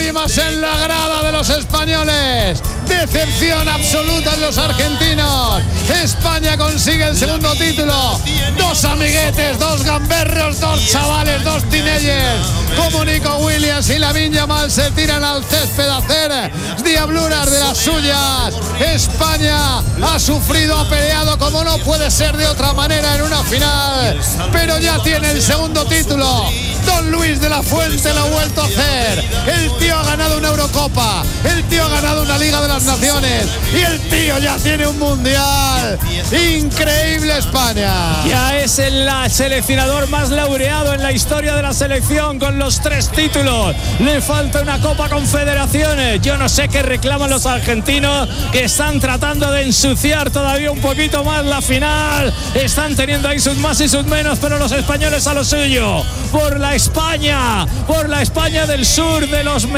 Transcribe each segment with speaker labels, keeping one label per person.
Speaker 1: nadie más en la grada de los españoles. Decepción absoluta en los argentinos. España consigue el segundo título. Dos amiguetes, dos gamberros, dos chavales, dos teenagers como Nico Williams y Lamine Yamal se tiran al césped a hacer diabluras de las suyas. España ha sufrido, ha peleado como no puede ser de otra manera en una final, pero ya tiene el segundo título. Don Luis de la Fuente lo ha vuelto a hacer. El tío ha ganado una Eurocopa, el tío ha ganado una Liga de las Naciones y el tío ya tiene un Mundial. Increíble España.
Speaker 2: Ya es el seleccionador más laureado en la historia de la selección con los 3 títulos. Le falta una Copa Confederaciones. Yo no sé qué reclaman los argentinos, que están tratando de ensuciar todavía un poquito más la final. Están teniendo ahí sus más y sus menos, pero los españoles a lo suyo. Por la España del sur, de los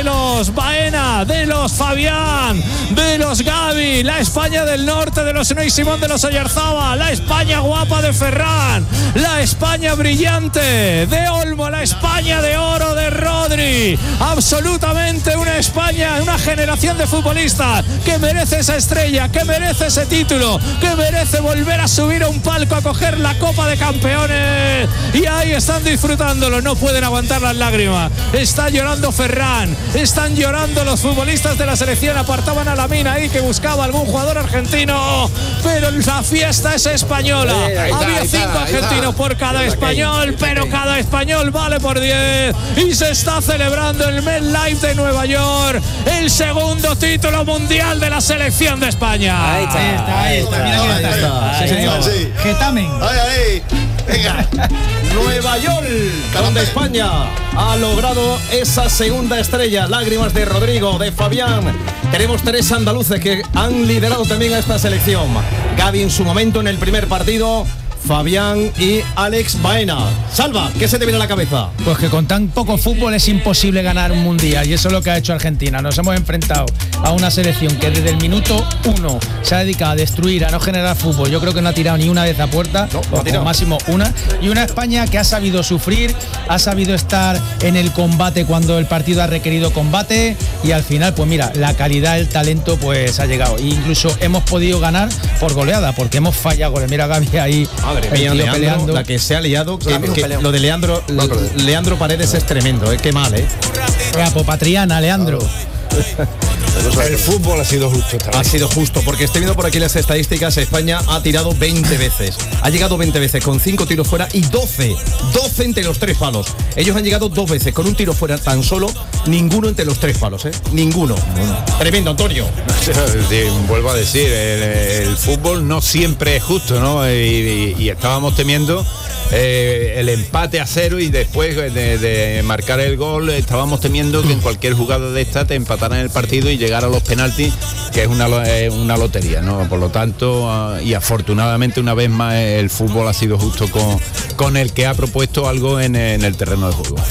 Speaker 2: Baena, de los Fabián, de los Gavi, la España del norte, de los Unai Simón, de los Oyarzaba, la España guapa de Ferran, la España brillante de Olmo, la España de oro de Rodri. Absolutamente una España, una generación de futbolistas que merece esa estrella, que merece ese título, que merece volver a subir a un palco a coger la Copa de Campeones. Y ahí están disfrutándolo, no pueden aguantar las lágrimas. Está llorando Ferran, están llorando los futbolistas de la selección. Apartaban a Lamine ahí, que buscaba algún jugador argentino, pero la fiesta es española. Había 5 argentinos por cada español, pero cada español vale por 10. Y se está celebrando el MetLife de Nueva York el segundo título mundial de la selección de España.
Speaker 3: Ahí está. Mira quién está. Sí, señor. Getamen.
Speaker 4: Ahí. Venga.
Speaker 5: Nueva York, donde España ha logrado esa segunda estrella. Lágrimas de Rodrigo, de Fabián. Tenemos 3 andaluces que han liderado también a esta selección. Gavi en su momento en el primer partido, Fabián y Alex Baena. Salva, ¿qué se te viene a la cabeza?
Speaker 3: Pues que con tan poco fútbol es imposible ganar un mundial, y eso es lo que ha hecho Argentina. Nos hemos enfrentado a una selección que desde el minuto 1 se ha dedicado a destruir, a no generar fútbol. Yo creo que no ha tirado ni una vez a puerta, o como máximo una. Y una España que ha sabido sufrir, ha sabido estar en el combate cuando el partido ha requerido combate, y al final, pues mira, la calidad, el talento, pues ha llegado. E incluso hemos podido ganar por goleada, porque hemos fallado goles. Mira Gavi ahí.
Speaker 5: Madre mía, Leandro, peleando. La que se ha liado, que lo de Leandro Paredes es tremendo, qué mal,
Speaker 3: Patriana, Leandro.
Speaker 4: El fútbol ha sido justo.
Speaker 5: Ha sido justo, porque estoy viendo por aquí las estadísticas. España ha tirado 20 veces. Ha llegado 20 veces con 5 tiros fuera y 12 entre los 3 palos. Ellos han llegado 2 veces con un tiro fuera tan solo, ninguno entre los 3 palos, ninguno. Tremendo, Antonio.
Speaker 6: Vuelvo a decir, el fútbol no siempre es justo, ¿no? Y estábamos temiendo el empate a 0, y después de marcar el gol estábamos temiendo que en cualquier jugada de esta te empataran el partido y llegar a los penaltis, que es una lotería, ¿no? Por lo tanto, y afortunadamente una vez más el fútbol ha sido justo con el que ha propuesto algo en el terreno de juego.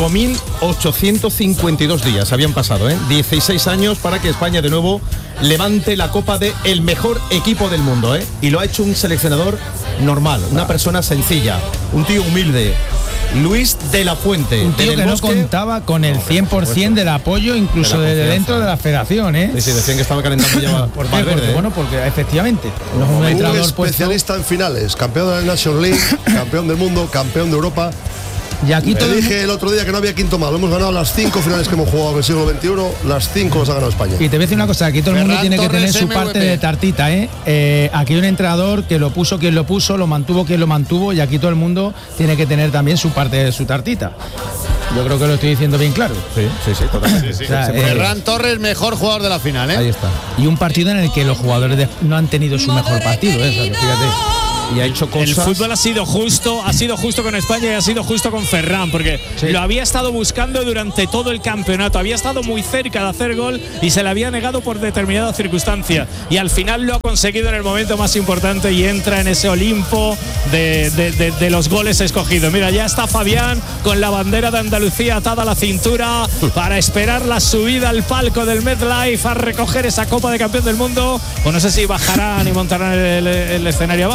Speaker 5: 5.852 días habían pasado, 16 años para que España de nuevo levante la copa de el mejor equipo del mundo, y lo ha hecho un seleccionador normal, una persona sencilla, un tío humilde, Luis de la Fuente.
Speaker 3: Un tío que no contaba con el 100% del apoyo, incluso desde dentro de la federación,
Speaker 5: Sí, decían que estaba calentando ya por Valverde.
Speaker 3: Bueno, porque efectivamente no es un entrenador
Speaker 4: especialista en finales, campeón de la National League, campeón del mundo, campeón de Europa.
Speaker 3: Y aquí
Speaker 4: te dije el otro día que no había quinto malo. Hemos ganado las 5 finales que hemos jugado en el siglo XXI. Las 5 las ha ganado España.
Speaker 3: Y te voy a decir una cosa, aquí todo el mundo tiene que tener su parte de tartita, Aquí hay un entrenador que lo puso quien lo puso, lo mantuvo quien lo mantuvo, y aquí todo el mundo tiene que tener también su parte de su tartita. Yo creo que lo estoy diciendo bien claro.
Speaker 5: Sí, totalmente.
Speaker 1: O sea, Ferran Torres, mejor jugador de la final,
Speaker 3: Ahí está. Y un partido en el que los jugadores no han tenido su mejor partido, fíjate.
Speaker 5: Y ha hecho cosas.
Speaker 2: El fútbol ha sido justo con España y ha sido justo con Ferran, porque lo había estado buscando durante todo el campeonato, había estado muy cerca de hacer gol y se le había negado por determinadas circunstancias, y al final lo ha conseguido en el momento más importante y entra en ese Olimpo de los goles escogidos. Mira, ya está Fabián con la bandera de Andalucía atada a la cintura para esperar la subida al palco del MetLife a recoger esa Copa de Campeón del Mundo. Pues no sé si bajarán y montarán el escenario abajo, ¿no?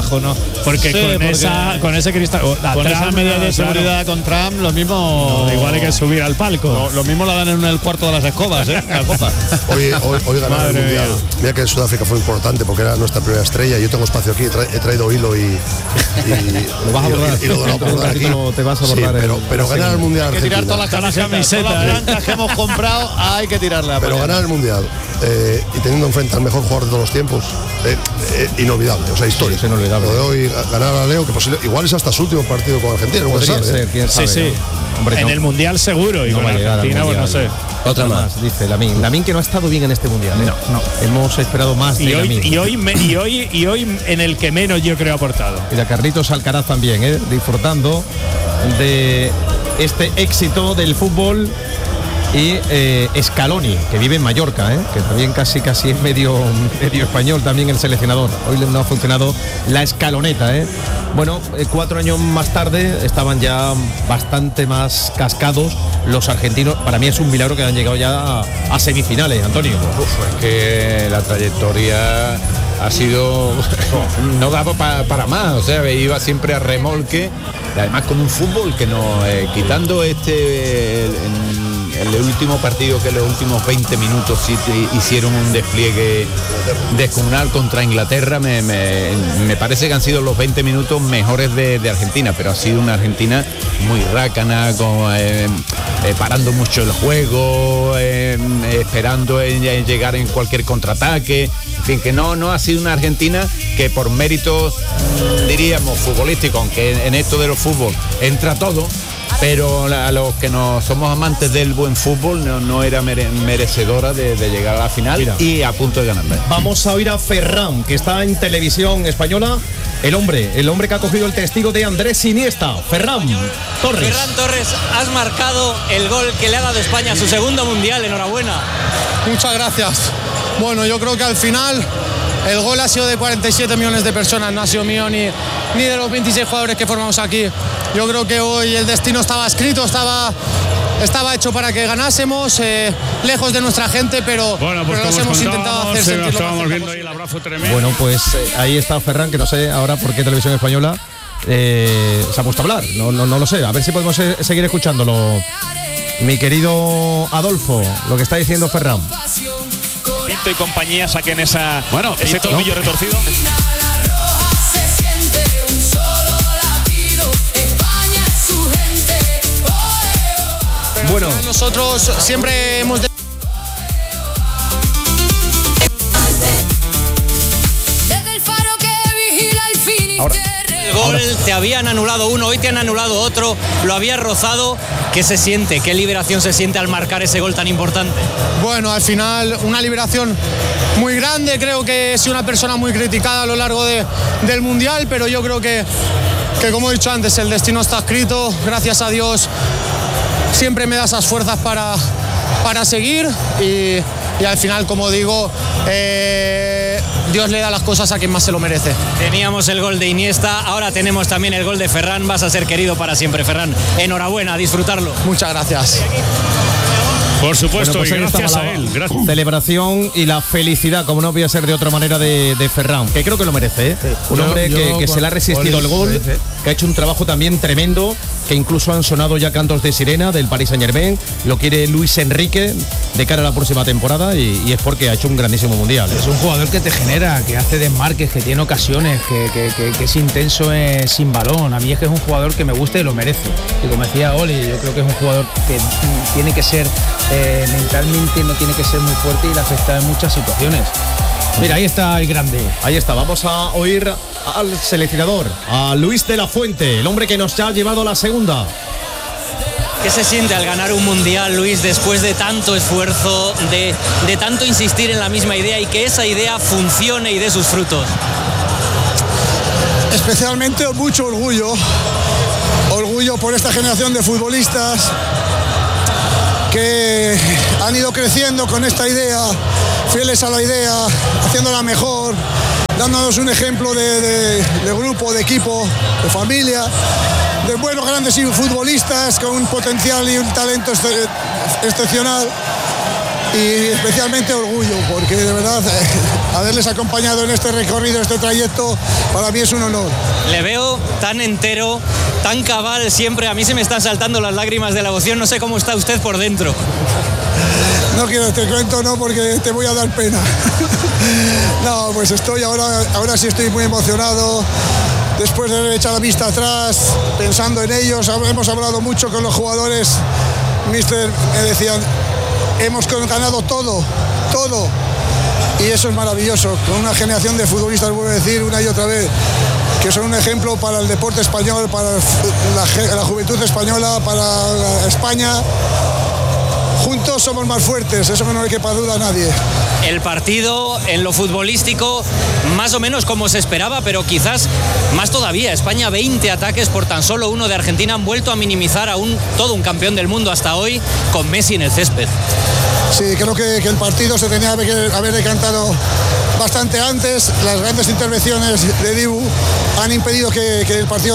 Speaker 2: Porque
Speaker 7: Sí,
Speaker 2: con ese cristal,
Speaker 7: con esa medida de seguridad con Trump, lo mismo.
Speaker 2: igual hay que subir al palco.
Speaker 7: Lo mismo la dan en el cuarto de las escobas, la copa.
Speaker 4: Hoy ganar el Mundial. Mira que Sudáfrica fue importante porque era nuestra primera estrella. Yo tengo espacio aquí, he traído hilo y
Speaker 5: lo vas a abordar.
Speaker 4: Y lo abordar aquí.
Speaker 5: Te vas a abordar.
Speaker 4: Sí, pero ganar el Mundial.
Speaker 7: Hay que tirar todas las camisetas blancas que hemos comprado, hay que tirarlas.
Speaker 4: Pero ganar el Mundial y teniendo enfrente al mejor jugador de todos los tiempos, inolvidable, o sea, histórico.
Speaker 5: Sí, es inolvidable.
Speaker 4: Lo de hoy ganar a Leo, que igual es hasta su último partido con Argentina, nunca
Speaker 5: Podría
Speaker 4: se sabe.
Speaker 5: ser, quién sabe.
Speaker 2: Sí.
Speaker 5: Hombre,
Speaker 2: en el Mundial seguro, y
Speaker 5: No
Speaker 2: con
Speaker 5: va a llegar al
Speaker 2: Argentina, pues no
Speaker 5: Mundial.
Speaker 2: sé.
Speaker 5: Otra más, dice Lamine que no ha estado bien en este Mundial.
Speaker 2: No.
Speaker 5: Hemos esperado más de Lamine.
Speaker 2: Y hoy en el que menos yo creo ha aportado.
Speaker 5: Y de Carlitos Alcaraz también, disfrutando de este éxito del fútbol. Y Scaloni, que vive en Mallorca, que también casi es medio español también el seleccionador. Hoy no ha funcionado la escaloneta. Bueno, 4 años más tarde estaban ya bastante más cascados los argentinos. Para mí es un milagro que han llegado ya a semifinales, Antonio.
Speaker 6: Es que la trayectoria ha sido no daba para más, o sea, iba siempre a remolque, y además con un fútbol que no, quitando el último partido, que los últimos 20 minutos sí hicieron un despliegue descomunal contra Inglaterra, me parece que han sido los 20 minutos mejores de Argentina, pero ha sido una Argentina muy rácana, parando mucho el juego, esperando en llegar en cualquier contraataque, en fin, que no ha sido una Argentina que por méritos, diríamos, futbolísticos, aunque en esto de los fútbol entra todo, pero a los que no somos amantes del buen fútbol no era merecedora de llegar a la final. Mira, y a punto de ganarla.
Speaker 5: Vamos a oír a Ferran, que está en televisión española, el hombre que ha cogido el testigo de Andrés Iniesta. Ferran Torres,
Speaker 8: has marcado el gol que le ha dado España a su segundo mundial, enhorabuena.
Speaker 9: Muchas gracias. Bueno, yo creo que al final el gol ha sido de 47 millones de personas, no ha sido mío ni de los 26 jugadores que formamos aquí. Yo creo que hoy el destino estaba escrito, estaba hecho para que ganásemos, lejos de nuestra gente, pero nos hemos intentado hacer sentir lo más cerca posible.
Speaker 5: Bueno, pues ahí está Ferran, que no sé ahora por qué Televisión Española se ha puesto a hablar, no lo sé, a ver si podemos seguir escuchándolo. Mi querido Adolfo, lo que está diciendo Ferran.
Speaker 2: Pinto y compañía saquen ese tornillo retorcido.
Speaker 9: Bueno, nosotros siempre hemos
Speaker 5: Ahora.
Speaker 8: El gol, te habían anulado uno, hoy te han anulado otro, lo habías rozado. ¿Qué se siente? ¿Qué liberación se siente al marcar ese gol tan importante?
Speaker 9: Bueno, al final una liberación muy grande, creo que he sido una persona muy criticada a lo largo del Mundial, pero yo creo que como he dicho antes, el destino está escrito, gracias a Dios siempre me da esas fuerzas para seguir y al final, como digo, Dios le da las cosas a quien más se lo merece.
Speaker 8: Teníamos el gol de Iniesta, ahora tenemos también el gol de Ferran. Vas a ser querido para siempre, Ferran. Enhorabuena, a disfrutarlo.
Speaker 9: Muchas gracias.
Speaker 2: Por supuesto,
Speaker 5: bueno, pues
Speaker 2: y gracias a él. Gracias.
Speaker 5: Celebración y la felicidad, como no podía ser de otra manera, de Ferran, que creo que lo merece. Sí. Un hombre que se le ha resistido el gol, que ha hecho un trabajo también tremendo, que incluso han sonado ya cantos de sirena del Paris Saint-Germain. Lo quiere Luis Enrique de cara a la próxima temporada y es porque ha hecho un grandísimo mundial.
Speaker 3: Es un jugador que te genera, que hace desmarques, que tiene ocasiones, que es intenso sin balón. A mí es que es un jugador que me gusta y lo merece. Y como decía Oli, yo creo que es un jugador que tiene que ser mentalmente, no tiene que ser muy fuerte y le afecta en muchas situaciones. Mira, ahí está el grande.
Speaker 5: Ahí está, vamos a oír al seleccionador, a Luis de la Fuente, el hombre que nos ha llevado a la segunda.
Speaker 8: ¿Qué se siente al ganar un mundial, Luis, después de tanto esfuerzo, de tanto insistir en la misma idea y que esa idea funcione y dé sus frutos?
Speaker 9: Especialmente mucho orgullo por esta generación de futbolistas que han ido creciendo con esta idea, fieles a la idea, haciéndola mejor, dándonos un ejemplo de grupo, de equipo, de familia, de buenos grandes futbolistas con un potencial y un talento excepcional.
Speaker 10: y especialmente orgullo, porque de verdad haberles acompañado en este recorrido, este trayecto, para mí es un honor.
Speaker 8: Le veo tan entero, tan cabal siempre, a mí se me están saltando las lágrimas de la emoción, no sé cómo está usted por dentro.
Speaker 10: No quiero, te cuento, no, porque te voy a dar pena. No, pues estoy ahora sí estoy muy emocionado. Después de haber echado la vista atrás, pensando en ellos, hemos hablado mucho con los jugadores. Mister, me decían, hemos ganado todo. Y eso es maravilloso, con una generación de futbolistas, vuelvo a decir una y otra vez, que son un ejemplo para el deporte español, para la juventud española, para España. Juntos somos más fuertes, eso no le quepa duda a nadie.
Speaker 8: El partido en lo futbolístico más o menos como se esperaba, pero quizás más todavía. España 20 ataques por tan solo uno de Argentina, han vuelto a minimizar a todo un campeón del mundo hasta hoy con Messi en el césped.
Speaker 10: Sí, creo que el partido se tenía que haber decantado bastante antes. Las grandes intervenciones de Dibu han impedido que el partido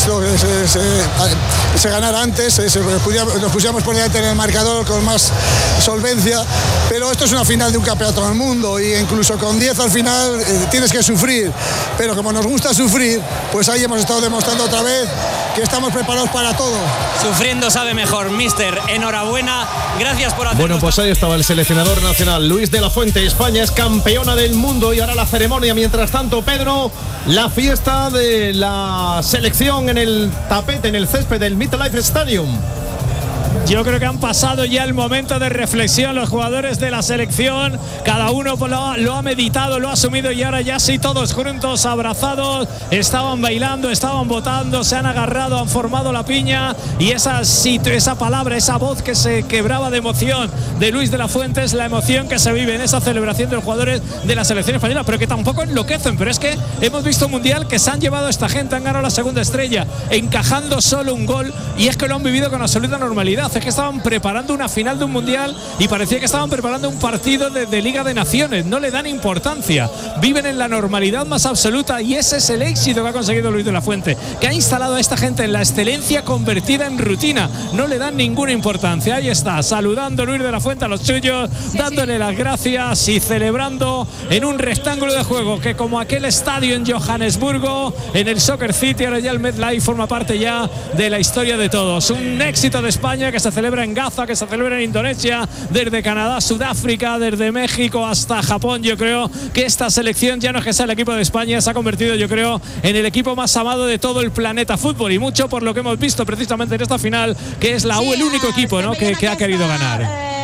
Speaker 10: se ganara antes, nos pusiéramos por delante en el marcador con más solvencia, pero esto es una final de un campeonato del mundo y incluso con 10 al final tienes que sufrir, pero como nos gusta sufrir, pues ahí hemos estado demostrando otra vez que estamos preparados para todo.
Speaker 8: Sufriendo sabe mejor, mister, enhorabuena, gracias por hacerlo.
Speaker 5: Bueno, pues ahí estaba el seleccionador nacional, Luis de la Fuente. España es campeona del mundo y ahora la ceremonia. Mientras tanto, Pedro, la fiesta de la selección en el tapete, en el césped del MetLife Stadium.
Speaker 2: Yo creo que han pasado ya el momento de reflexión los jugadores de la selección. Cada uno lo ha meditado, lo ha asumido y ahora ya sí todos juntos, abrazados, estaban bailando, estaban votando, se han agarrado, han formado la piña y esa palabra, esa voz que se quebraba de emoción de Luis de la Fuente es la emoción que se vive en esa celebración de los jugadores de la selección española, pero que tampoco enloquecen. Pero es que hemos visto un mundial que se han llevado a esta gente, han ganado la segunda estrella, encajando solo un gol y es que lo han vivido con absoluta normalidad. Es que estaban preparando una final de un mundial y parecía que estaban preparando un partido de Liga de Naciones. No le dan importancia, viven en la normalidad más absoluta y ese es el éxito que ha conseguido Luis de la Fuente, que ha instalado a esta gente en la excelencia convertida en rutina. No le dan ninguna importancia. Ahí está, saludando Luis de la Fuente a los suyos, dándole las gracias y celebrando en un rectángulo de juego que, como aquel estadio en Johannesburgo, en el Soccer City, ahora ya el MetLife forma parte ya de la historia de todos. Un éxito de España que se celebra en Gaza, que se celebra en Indonesia, desde Canadá, Sudáfrica, desde México hasta Japón. Yo creo que esta selección ya no es que sea el equipo de España, se ha convertido, yo creo, en el equipo más amado de todo el planeta fútbol, y mucho por lo que hemos visto precisamente en esta final, que es el único equipo, ¿no?, que ha querido ganar.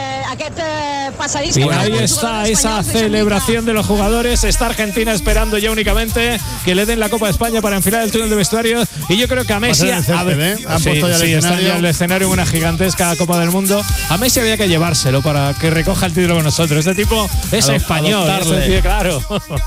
Speaker 2: Y ahí está esa celebración de los jugadores. Está Argentina esperando ya únicamente que le den la Copa de España para enfilar el túnel de vestuarios. Y yo creo que a Messi está ya el escenario en una gigantesca Copa del Mundo. A Messi había que llevárselo para que recoja el título con nosotros. Este tipo es español, claro.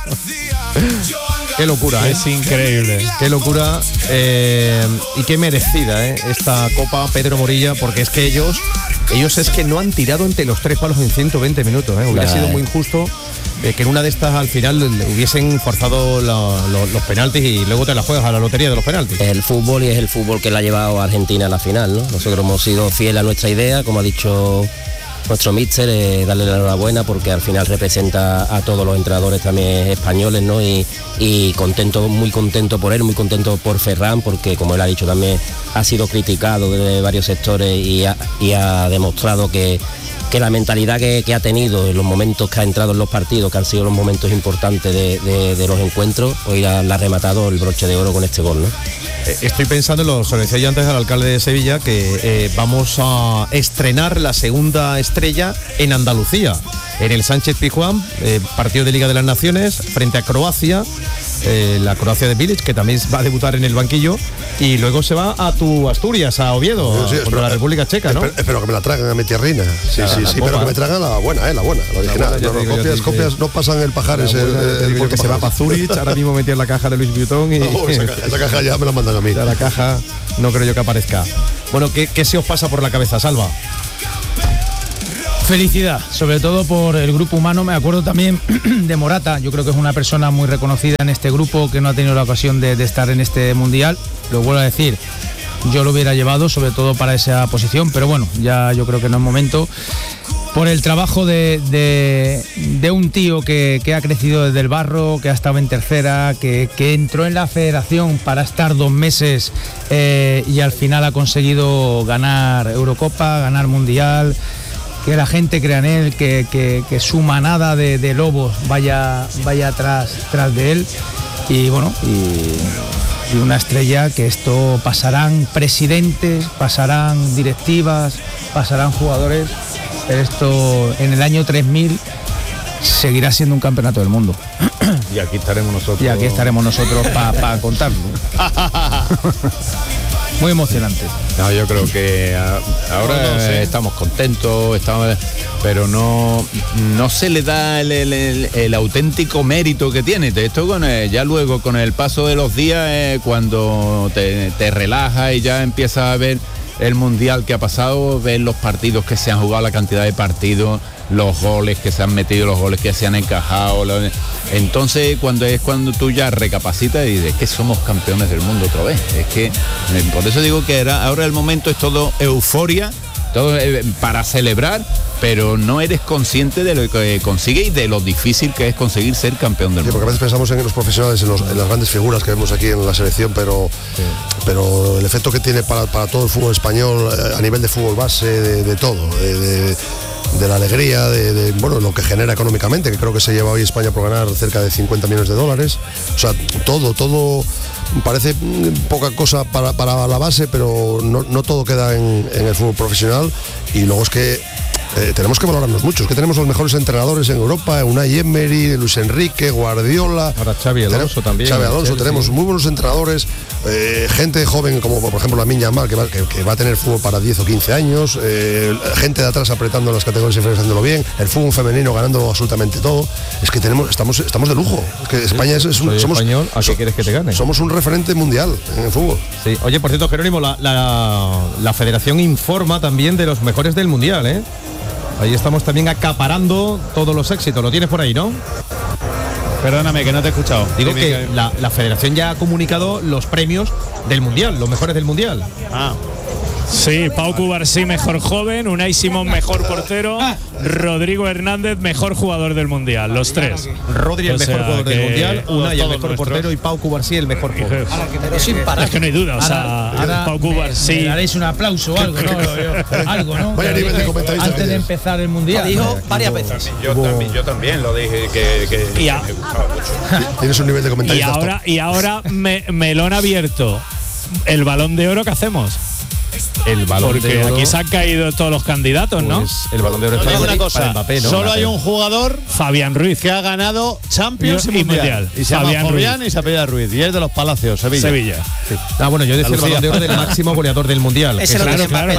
Speaker 5: Qué locura,
Speaker 2: es increíble.
Speaker 5: Qué locura y qué merecida esta Copa, Pedro Morilla, porque es que ellos es que no han tirado entre los tres palos en 120 minutos. Hubiera sido muy injusto que en una de estas al final hubiesen forzado los penaltis y luego te la juegas a la lotería de los penaltis.
Speaker 11: El fútbol, y es el fútbol que la ha llevado a Argentina a la final, ¿no? Nosotros hemos sido fieles a nuestra idea, como ha dicho nuestro míster, darle la enhorabuena porque al final representa a todos los entrenadores también españoles, ¿no? Y contento, muy contento por él, muy contento por Ferran, porque como él ha dicho también ha sido criticado de varios sectores y ha demostrado que la mentalidad que ha tenido en los momentos que ha entrado en los partidos, que han sido los momentos importantes de los encuentros, hoy la ha rematado el broche de oro con este gol, ¿no?
Speaker 5: Estoy pensando, lo decía yo antes al alcalde de Sevilla, que vamos a estrenar la segunda estrella en Andalucía, en el Sánchez Pizjuán, partido de Liga de las Naciones frente a Croacia, la Croacia de Bilic, que también va a debutar en el banquillo, y luego se va a tu Asturias, a Oviedo, contra la República Checa, ¿no?
Speaker 4: Espero que me la traigan a mi tierrina. Sí, pero que me traigan la buena, la original. Las copias no pasan el pajar ese.
Speaker 5: Porque se va para Zurich, ahora mismo metí en la caja de Louis Vuitton y
Speaker 4: esa caja ya me la mandan a mí.
Speaker 5: La caja no creo yo que aparezca. Bueno, ¿qué se os pasa por la cabeza, Salva?
Speaker 3: Felicidad, sobre todo por el grupo humano. Me acuerdo también de Morata. Yo creo que es una persona muy reconocida en este grupo, que no ha tenido la ocasión de estar en este mundial. Lo vuelvo a decir, yo lo hubiera llevado sobre todo para esa posición, pero bueno, ya yo creo que no es momento. por el trabajo de un tío que ha crecido desde el barro, que ha estado en tercera, que entró en la federación para estar 2 meses y al final ha conseguido ganar Eurocopa, ganar Mundial, que la gente crea en él, que su manada de lobos vaya tras de él y bueno, y una estrella que esto pasarán presidentes, pasarán directivas, pasarán jugadores. Esto en el año 3000 seguirá siendo un campeonato del mundo.
Speaker 6: Y aquí estaremos nosotros.
Speaker 3: Y aquí estaremos nosotros para contarlo. Muy emocionante.
Speaker 6: No, yo creo que ahora estamos contentos, pero no se le da el auténtico mérito que tiene. Esto ya luego con el paso de los días, cuando te relajas y ya empiezas a ver el mundial que ha pasado, ver los partidos que se han jugado, la cantidad de partidos, los goles que se han metido, los goles que se han encajado. Entonces cuando tú ya recapacitas y dices que somos campeones del mundo otra vez. Es que por eso digo que ahora el momento es todo euforia, todo para celebrar, pero no eres consciente de lo que consigue y de lo difícil que es conseguir ser campeón del mundo.
Speaker 4: Porque a veces pensamos en los profesionales, en las grandes figuras que vemos aquí en la selección, pero el efecto que tiene para todo el fútbol español a nivel de fútbol base, de todo, de la alegría, de lo que genera económicamente, que creo que se lleva hoy España por ganar cerca de 50 millones de dólares. O sea, todo parece poca cosa para la base, pero no todo queda en el fútbol profesional. Y luego es que tenemos que valorarnos mucho. Es que tenemos los mejores entrenadores en Europa: Unai Emery, Luis Enrique, Guardiola.
Speaker 5: Ahora Xabi Alonso también.
Speaker 4: Xabi Alonso, tenemos muy buenos entrenadores, gente joven como por ejemplo Lamine Yamal, que va a tener fútbol para 10 o 15 años, gente de atrás apretando en las categorías inferiores, haciéndolo bien, el fútbol femenino ganando absolutamente todo. Es que estamos de lujo. Es que España somos
Speaker 5: español. ¿A qué quieres que te gane?
Speaker 4: Somos un referente mundial en el fútbol.
Speaker 5: Sí. Oye, por cierto, Jerónimo, la federación informa también de los mejores del mundial, ¿eh? Ahí estamos también acaparando todos los éxitos. Lo tienes por ahí, ¿no?
Speaker 7: Perdóname, que no te he escuchado.
Speaker 5: Digo que la federación ya ha comunicado los premios del mundial, los mejores del mundial.
Speaker 2: Sí, Pau Cubarsí, mejor joven, Unai Simón, mejor portero, Rodrigo Hernández, mejor jugador del mundial, los tres.
Speaker 5: Rodri, el mejor jugador del mundial, Unai, el mejor portero, y Pau Cubarsí, el mejor jugador.
Speaker 3: Pero sin parar.
Speaker 2: Es que no hay duda, ahora Pau Cubarsí.
Speaker 3: Le daréis un aplauso o algo, ¿no? Algo, ¿no?
Speaker 4: Vaya nivel de comentarista.
Speaker 3: Antes de empezar el mundial.
Speaker 12: Lo dijo varias veces.
Speaker 6: Yo también lo dije que
Speaker 4: tienes un nivel de comentarista.
Speaker 2: Y ahora melón abierto. ¿El Balón de Oro qué hacemos?
Speaker 5: El Balón
Speaker 2: Porque
Speaker 5: de Oro,
Speaker 2: aquí se han caído todos los candidatos, ¿no?
Speaker 5: El Balón de Oro está
Speaker 7: una cosa,
Speaker 5: para Mbappé, ¿no?
Speaker 7: Solo hay un jugador,
Speaker 2: Fabián Ruiz,
Speaker 7: que ha ganado Champions y
Speaker 2: y
Speaker 7: Mundial. Y se
Speaker 2: Fabián
Speaker 7: llama Fabián
Speaker 2: Ruiz.
Speaker 7: y se apellida Ruiz. Y es de los Palacios, Sevilla.
Speaker 2: Sí.
Speaker 5: Bueno, yo decía el Balón de Oro del máximo goleador del mundial.
Speaker 12: Ese lo tiene Mbappé,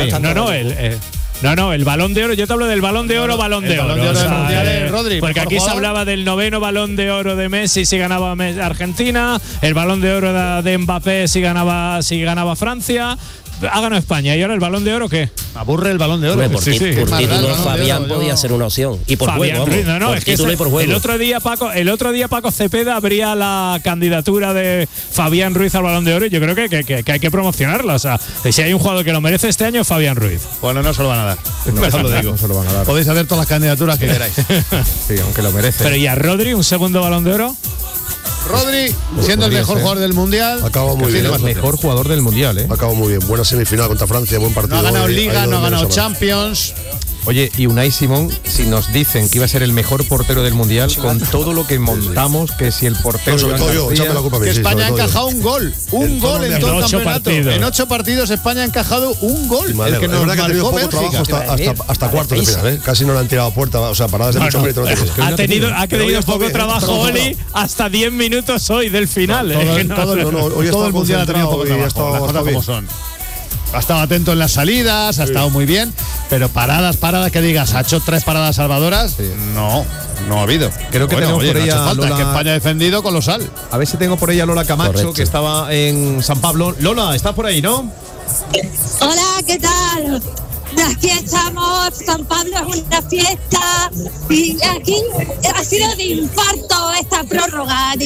Speaker 2: No, el Balón de Oro, yo te hablo del Balón de Oro, Balón de Oro.
Speaker 7: Balón de Oro del Mundial es Rodri,
Speaker 2: porque
Speaker 7: mejor
Speaker 2: aquí
Speaker 7: jugador.
Speaker 2: se hablaba del 9º Balón de Oro de Messi si ganaba Argentina, el Balón de Oro de Mbappé si ganaba Francia. Ha ganado España. ¿Y ahora el Balón de Oro qué?
Speaker 7: Aburre el Balón de Oro.
Speaker 11: Por título, Fabián podía ser una opción. Y por
Speaker 2: Fabián
Speaker 11: juego,
Speaker 2: Ruiz,
Speaker 11: por
Speaker 2: es que
Speaker 11: título y por juego.
Speaker 2: el otro día Paco Cepeda abría la candidatura de Fabián Ruiz al Balón de Oro y yo creo que hay que promocionarla. O sea, si hay un jugador que lo merece este año, Fabián Ruiz.
Speaker 7: Bueno, no se lo van a dar.
Speaker 5: No,
Speaker 7: Os lo digo.
Speaker 5: no se lo van a dar.
Speaker 7: Podéis hacer todas las candidaturas que queráis.
Speaker 5: Sí, aunque lo merece.
Speaker 2: Pero ¿y a Rodri un segundo Balón de Oro?
Speaker 7: Rodri, siendo el mejor jugador del mundial.
Speaker 4: Acaba muy bien.
Speaker 5: El mejor jugador del mundial, ¿eh?
Speaker 4: Acabó muy bien. Buena semifinal contra Francia, buen partido.
Speaker 7: No ha ganado Liga, no ha ganado
Speaker 4: Champions.
Speaker 7: Champions.
Speaker 5: Oye, y Unai Simón, si nos dicen que iba a ser el mejor portero del mundial, con todo lo que montamos, que si el portero.
Speaker 4: No, sobre todo yo, échame la culpa a mí.
Speaker 7: Que
Speaker 4: sí,
Speaker 7: España ha
Speaker 4: sobre todo yo.
Speaker 7: encajado un gol. Un gol en todo el campeonato. En 8 partidos España ha encajado un gol.
Speaker 4: El que nos marcó tenido poco trabajo hasta cuartos de final, ¿eh? Casi no le han tirado a puerta, o sea, paradas de mucho mérito.
Speaker 2: Ha tenido poco trabajo Oli hasta 10 minutos hoy del final.
Speaker 7: Todo el mundial ha tenido poco trabajo. Las cosas como son. Ha estado atento en las salidas, ha estado muy bien, pero paradas que digas, ha hecho 3 paradas salvadoras, no ha habido.
Speaker 5: Creo que tenemos por ahí
Speaker 7: no ha hecho
Speaker 5: a
Speaker 7: falta,
Speaker 5: Lola.
Speaker 7: es que España ha defendido colosal.
Speaker 5: A ver si tengo por ahí a Lola Camacho,
Speaker 11: Correcto.
Speaker 5: que estaba en San Pablo. Lola, ¿estás por ahí, no?
Speaker 13: Hola, ¿qué tal? Aquí estamos, San Pablo es una fiesta y aquí ha sido de infarto esta prórroga, de infarto.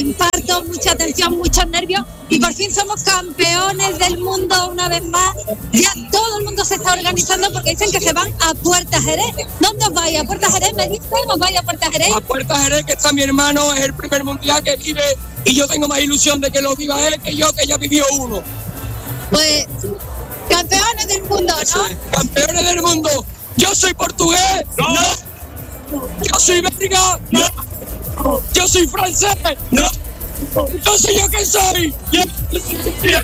Speaker 13: alto, mucha tensión, muchos nervios y por fin somos campeones del mundo una vez más. Ya todo el mundo se está organizando porque dicen que se van a Puerta Jerez. ¿Dónde os vais? ¿A Puerta Jerez? ¿Me dicen? ¿Os vais a Puerta Jerez?
Speaker 12: A Puerta Jerez, que está mi hermano, es el primer mundial que vive y yo tengo más ilusión de que lo viva él que yo, que ya vivió uno.
Speaker 13: Pues campeones del mundo, ¿no?
Speaker 12: Campeones del mundo. Yo soy portugués. No. Yo soy belga. No. Yo soy francés. No. Yo soy yo que soy.
Speaker 13: Ya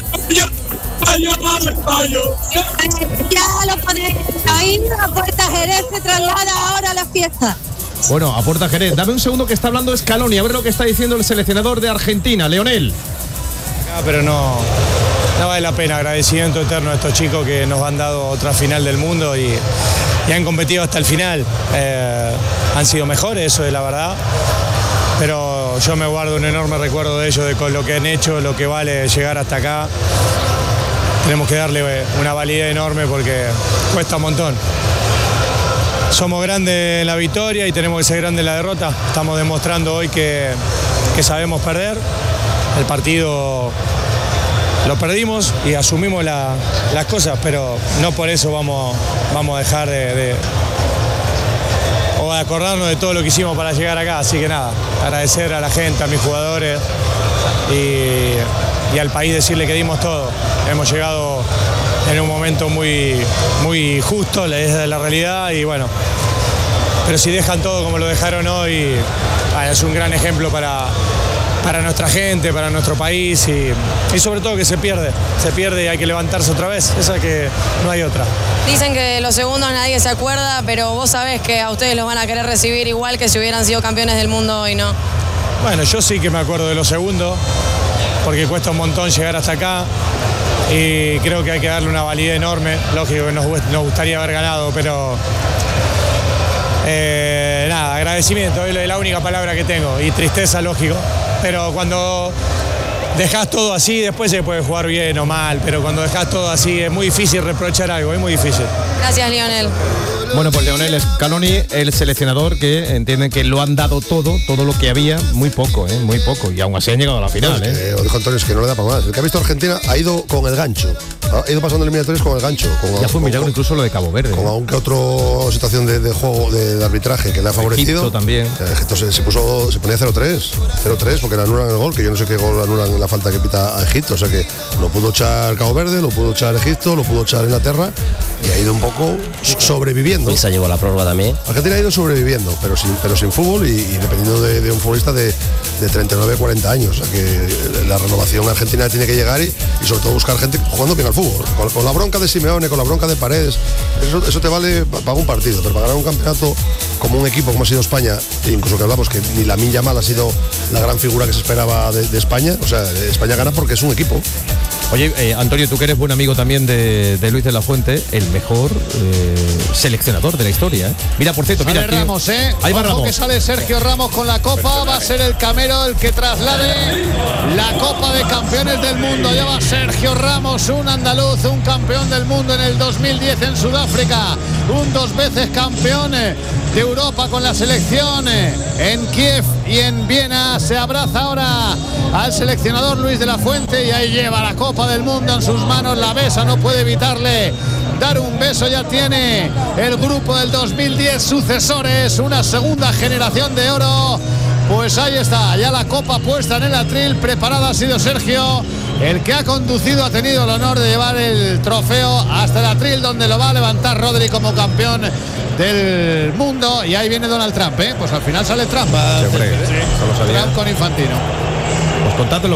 Speaker 13: lo ponéis ahí, a Puerta Jerez se traslada ahora a la fiesta.
Speaker 5: Bueno, a Puerta Jerez. Dame un segundo que está hablando Scaloni. A ver lo que está diciendo el seleccionador de Argentina, Leonel.
Speaker 14: Pero no vale la pena. Agradecimiento eterno a estos chicos que nos han dado otra final del mundo y han competido hasta el final. Han sido mejores, eso es la verdad. Pero yo me guardo un enorme recuerdo de ellos, de con lo que han hecho, lo que vale llegar hasta acá. Tenemos que darle una validez enorme porque cuesta un montón. Somos grandes en la victoria y tenemos que ser grandes en la derrota. Estamos demostrando hoy que sabemos perder. El partido lo perdimos y asumimos las cosas, pero no por eso vamos a dejar de acordarnos de todo lo que hicimos para llegar acá. Así que nada, agradecer a la gente, a mis jugadores y al país, decirle que dimos todo. Hemos llegado en un momento muy justo, es la realidad, y bueno, pero si dejan todo como lo dejaron hoy, es un gran ejemplo para nuestra gente, para nuestro país y sobre todo que se pierde y hay que levantarse otra vez, esa que no hay otra.
Speaker 15: Dicen que los segundos nadie se acuerda, pero vos sabés que a ustedes los van a querer recibir igual que si hubieran sido campeones del mundo hoy, ¿no?
Speaker 14: Bueno, yo sí que me acuerdo de los segundos, porque cuesta un montón llegar hasta acá y creo que hay que darle una validez enorme. Lógico que nos gustaría haber ganado, pero nada, agradecimiento, es la única palabra que tengo, y tristeza, lógico, pero cuando dejás todo así, después se puede jugar bien o mal, pero cuando dejás todo así es muy difícil reprochar algo, es muy difícil.
Speaker 15: Gracias, Lionel.
Speaker 5: Bueno, pues Leonel Scaloni, el seleccionador, que entienden que lo han dado todo lo que había, muy poco, y aún así han llegado a la final.
Speaker 4: No, lo dijo Antonio, es que no le da para más. El que ha visto a Argentina ha ido con el gancho, ha ido pasando eliminatorios con el gancho.
Speaker 5: Ya fue un milagro incluso lo de Cabo Verde.
Speaker 4: Con aún que otra situación de juego, de arbitraje que le ha favorecido.
Speaker 5: Egipto también.
Speaker 4: Egipto se ponía 0-3 porque le anulan el gol, que yo no sé qué gol anulan la falta que pita a Egipto, o sea que lo pudo echar Cabo Verde, lo pudo echar Egipto, lo pudo echar Inglaterra y ha ido un poco sobreviviendo.
Speaker 11: Y se llegó a la prórroga también.
Speaker 4: Argentina ha ido sobreviviendo, pero sin fútbol y dependiendo de un futbolista de 39, 40 años. O sea que la renovación argentina tiene que llegar y sobre todo buscar gente jugando bien al fútbol. Con la bronca de Simeone, con la bronca de Paredes, eso te vale para un partido, pero para ganar un campeonato como un equipo como ha sido España, e incluso que hablamos que ni Lamine Yamal ha sido la gran figura que se esperaba de España. O sea, España gana porque es un equipo.
Speaker 5: Oye, Antonio, tú que eres buen amigo también de Luis de la Fuente, el mejor seleccionador de la historia. Mira, por cierto,
Speaker 1: sale
Speaker 5: mira.
Speaker 1: Ramos,
Speaker 5: Ahí va Ramos.
Speaker 1: Que sale Sergio Ramos con la copa, va a ser el Camero el que traslade la Copa de Campeones del Mundo. Lleva Sergio Ramos, un andaluz, un campeón del mundo en el 2010 en Sudáfrica, un 2 veces campeón de Europa con la selección en Kiev y en Viena. Se abraza ahora al seleccionador Luis de la Fuente y ahí lleva la Copa del Mundo en sus manos, la besa, no puede evitarle dar un beso. Ya tiene el grupo del 2010 sucesores, una segunda generación de oro. Pues ahí está, ya la copa puesta en el atril, preparada ha sido Sergio, el que ha conducido, ha tenido el honor de llevar el trofeo hasta el atril, donde lo va a levantar Rodri como campeón del mundo. Y ahí viene Donald Trump, pues al final sale Trump. Trump con Infantino.
Speaker 5: Pues contátelo.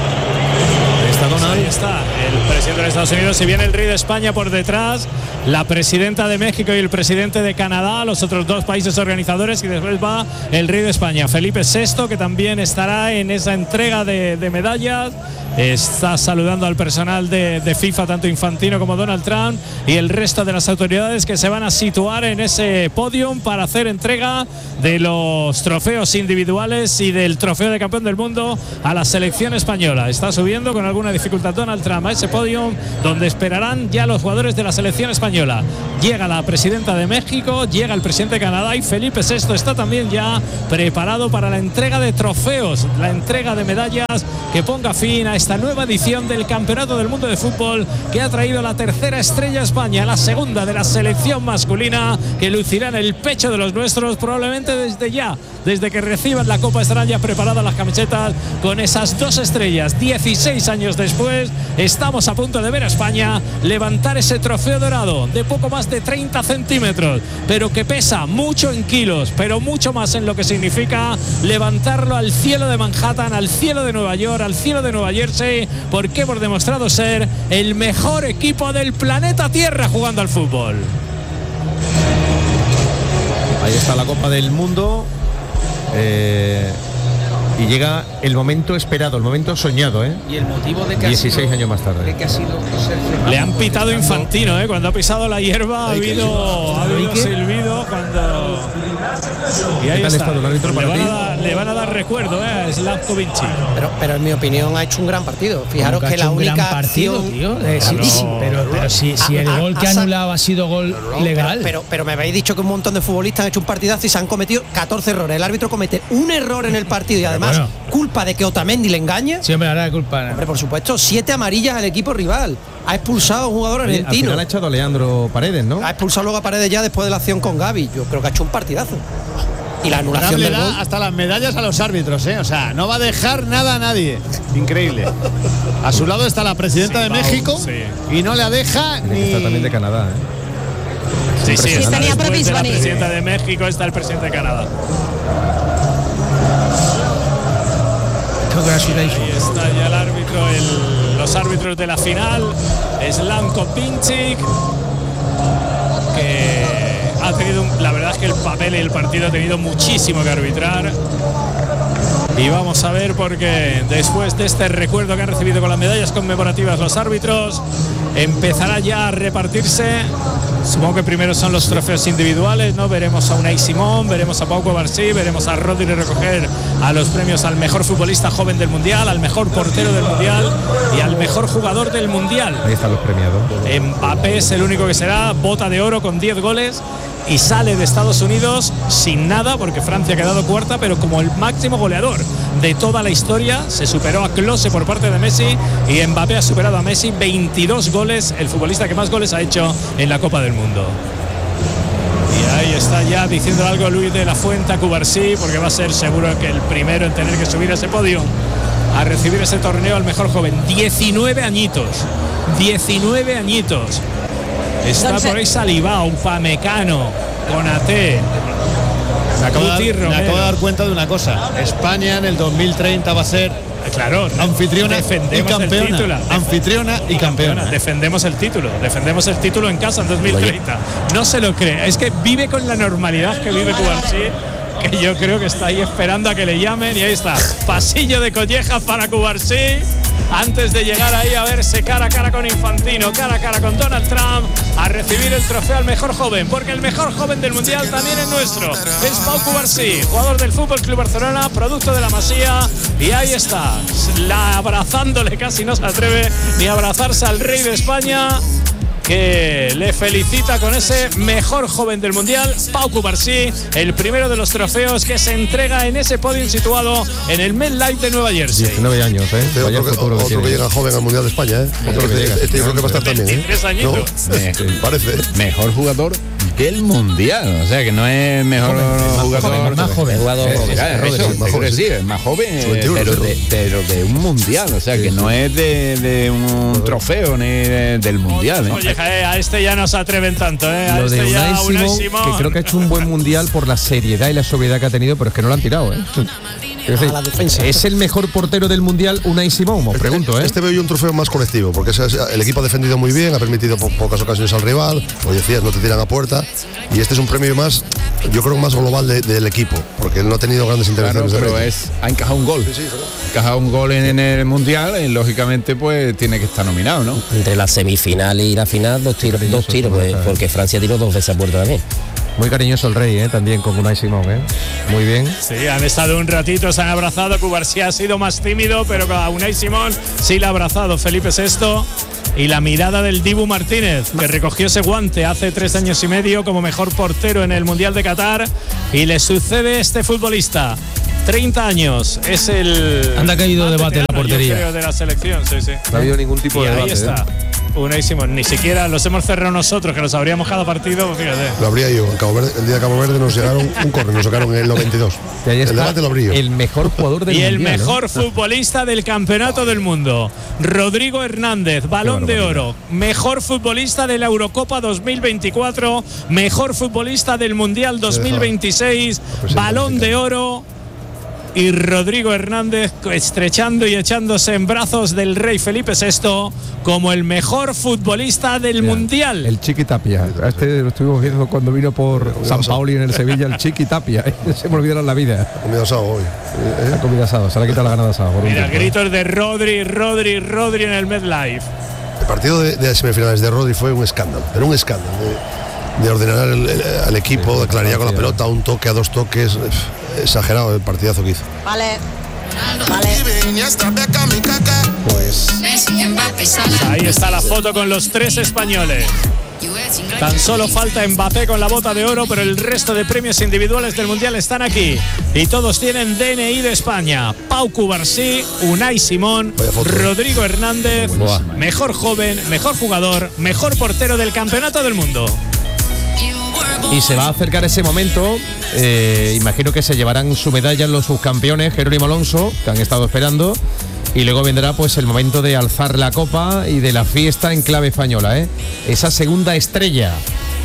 Speaker 2: Ahí está el presidente de Estados Unidos y viene el rey de España por detrás, la presidenta de México y el presidente de Canadá, los otros dos países organizadores, y después va el rey de España, Felipe VI, que también estará en esa entrega de medallas. Está saludando al personal de FIFA, tanto Infantino como Donald Trump, y el resto de las autoridades que se van a situar en ese podium para hacer entrega de los trofeos individuales y del trofeo de campeón del mundo a la selección española. Está subiendo con alguna dificultad a Donald Trump, a ese podio donde esperarán ya los jugadores de la selección española. Llega la presidenta de México, llega el presidente de Canadá y Felipe VI está también ya preparado para la entrega de trofeos, la entrega de medallas que ponga fin a esta nueva edición del Campeonato del Mundo de Fútbol, que ha traído la tercera estrella a España, la segunda de la selección masculina, que lucirá en el pecho de los nuestros probablemente desde que reciban la Copa estarán ya preparadas las camisetas con esas 2 estrellas. 16 años después estamos a punto de ver a España levantar ese trofeo dorado de poco más de 30 centímetros, pero que pesa mucho en kilos, pero mucho más en lo que significa levantarlo al cielo de Manhattan, al cielo de Nueva York, al cielo de Nueva Jersey, porque hemos demostrado ser el mejor equipo del planeta Tierra jugando al fútbol.
Speaker 16: Ahí está la Copa del Mundo. Y llega el momento esperado, el momento soñado,
Speaker 3: Y el motivo de que
Speaker 16: 16 años más tarde.
Speaker 3: De que ha sido
Speaker 2: le han pitado Infantino, cuando ha pisado la hierba ha habido silbido cuando. Y ahí está. Le van a dar recuerdo a Slavko Vinci.
Speaker 17: Pero en mi opinión ha hecho un gran partido. Fijaros que la única acción,
Speaker 3: pero si el gol que ha anulado ha sido gol legal.
Speaker 17: Pero me habéis dicho que un montón de futbolistas han hecho un partidazo y se han cometido 14 errores. El árbitro comete un error en el partido y además culpa de que Otamendi le engaña.
Speaker 3: Sí, hombre, ahora culpa.
Speaker 17: Hombre, por supuesto, 7 amarillas al equipo rival. Ha expulsado a un jugador argentino.
Speaker 16: Al final ha echado a Leandro Paredes, ¿no?
Speaker 17: Ha expulsado luego a Paredes ya después de la acción con Gavi. Yo creo que ha hecho un partidazo. Y la anulación
Speaker 7: le
Speaker 17: del
Speaker 7: da
Speaker 17: gol.
Speaker 7: hasta las medallas a los árbitros, O sea, no va a dejar nada a nadie. Increíble. A su lado está la presidenta de México y no le deja ni.
Speaker 16: Está también de Canadá,
Speaker 2: Sí, está después de la presidenta de México está el presidente de Canadá. Ahí está ya el árbitro, los árbitros de la final. Slavko Vinci, que ha tenido la verdad es que el papel y el partido ha tenido muchísimo que arbitrar. Y vamos a ver, porque después de este recuerdo que han recibido con las medallas conmemorativas los árbitros, empezará ya a repartirse. Supongo que primero son los trofeos individuales, ¿no? Veremos a Unai Simón, veremos a Pau Cubarsí, veremos a Rodri recoger a los premios al mejor futbolista joven del Mundial, al mejor portero del Mundial y al mejor jugador del Mundial.
Speaker 16: Ahí están los premiados.
Speaker 2: Mbappé es el único que será bota de oro con 10 goles y sale de Estados Unidos sin nada, porque Francia ha quedado cuarta, pero como el máximo goleador de toda la historia. Se superó a Klose por parte de Messi y Mbappé ha superado a Messi, 22 goles, el futbolista que más goles ha hecho en la Copa del Mundo. Y ahí está ya diciendo algo Luis de la Fuente a Cubarsí, porque va a ser seguro que el primero en tener que subir a ese podio a recibir ese torneo al mejor joven. 19 añitos. 19 añitos. Está por ahí Salivao, Upamecano, Konaté.
Speaker 7: Me acabo de dar cuenta de una cosa. España en el 2030 va a ser anfitriona y campeona. Anfitriona y campeona.
Speaker 2: Defendemos el título en casa en 2030. No se lo cree. Es que vive con la normalidad que vive Cubarsí, que yo creo que está ahí esperando a que le llamen. Y ahí está, pasillo de collejas para Cubarsí, antes de llegar ahí a verse cara a cara con Infantino, cara a cara con Donald Trump, a recibir el trofeo al mejor joven, porque el mejor joven del mundial también es nuestro, es Pau Cubarsí, jugador del Fútbol Club Barcelona, producto de la Masía. Y ahí está, abrazándole, casi no se atreve ni a abrazarse al rey de España, que le felicita con ese mejor joven del mundial, Pau Cubarsí, el primero de los trofeos que se entrega en ese podio situado en el MetLife de Nueva Jersey.
Speaker 16: 19 años,
Speaker 4: otro que llega joven al mundial de España, Otro que llega. Este yo creo que va a estar también.
Speaker 2: 23 añitos.
Speaker 4: Parece.
Speaker 6: Mejor jugador del mundial, o sea que no es mejor jugador,
Speaker 3: más joven.
Speaker 6: Es más joven, pero de un mundial, o sea que no es de un trofeo ni del mundial.
Speaker 2: Oye, a este ya no se atreven tanto, A
Speaker 16: lo
Speaker 2: este
Speaker 16: de
Speaker 2: ya
Speaker 16: Unai Simón, que creo que ha hecho un buen mundial por la seriedad y la sobriedad que ha tenido, pero es que no lo han tirado, Es decir,
Speaker 17: la defensa.
Speaker 16: ¿Es el mejor portero del mundial Unai Simón? Os pregunto,
Speaker 4: Este veo yo un trofeo más colectivo, porque el equipo ha defendido muy bien, ha permitido pocas ocasiones al rival, como decías, no te tiran a puerta, y este es un premio más, yo creo, más global del equipo, porque él no ha tenido grandes intervenciones.
Speaker 6: Claro, pero ha encajado un gol. Ha encajado un gol en el mundial y lógicamente pues tiene que estar nominado, ¿no?
Speaker 11: Entre la semifinal y la final, dos tiros, pues, porque Francia tiró 2 veces a puerta también.
Speaker 16: Muy cariñoso el rey, también con Unai Simón, muy bien.
Speaker 2: Sí, han estado un ratito, se han abrazado. Cubarsí ha sido más tímido, pero a Unai Simón sí le ha abrazado Felipe VI. Y la mirada del Dibu Martínez, que recogió ese guante hace 3 años y medio como mejor portero en el Mundial de Qatar. Y le sucede este futbolista. 30 años, es el...
Speaker 3: Anda caído debate en la portería.
Speaker 2: Yo creo, de la selección, sí.
Speaker 16: No ha habido ningún tipo de debate.
Speaker 2: Ahí está. Unai Simón, ni siquiera los hemos cerrado nosotros, que los habríamos cada partido, fíjate.
Speaker 4: Lo habría yo. En Cabo Verde, el día de Cabo Verde nos llegaron un córner, nos sacaron en el 92.
Speaker 16: El
Speaker 4: debate lo abrí yo.
Speaker 16: El mejor jugador del
Speaker 2: mundial. Y
Speaker 16: mundial,
Speaker 2: el mejor futbolista del campeonato del mundo. Rodrigo Hernández, Balón de Oro. Mejor futbolista de la Eurocopa 2024. Mejor futbolista del Mundial 2026. Balón de Oro. Y Rodrigo Hernández estrechando y echándose en brazos del rey Felipe VI como el mejor futbolista del mundial.
Speaker 16: El Chiqui Tapia. Lo estuvimos viendo cuando vino por San Paoli en el Sevilla, el Chiqui Tapia. Se me olvidaron la vida.
Speaker 4: Comida asado hoy.
Speaker 16: La comida asado, se le ha quitado la gana de asado.
Speaker 2: Mira, gritos de Rodri en el MetLife.
Speaker 4: El partido de semifinales de Rodri fue un escándalo, pero un escándalo. De ordenar al equipo, de claridad con la pelota, un toque a 2 toques, exagerado el partidazo que hizo.
Speaker 15: Vale.
Speaker 2: Pues ahí está la foto con los 3 españoles. Tan solo falta Mbappé con la bota de oro, pero el resto de premios individuales del Mundial están aquí. Y todos tienen DNI de España. Pau Cubarsí, Unai Simón, Rodrigo Hernández, mejor joven, mejor jugador, mejor portero del Campeonato del Mundo.
Speaker 16: Y se va a acercar ese momento. Imagino que se llevarán su medalla los subcampeones Jerónimo Alonso, que han estado esperando. Y luego vendrá pues el momento de alzar la copa y de la fiesta en clave española, esa segunda estrella.